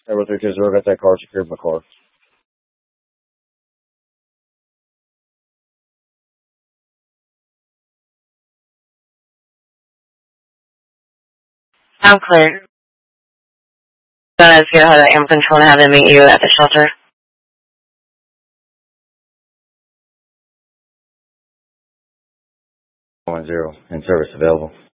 Airway 320, got that car secured my car. I'm clear. Let's get ahead of the ambulance control and have them meet you at the shelter. 10, in service available.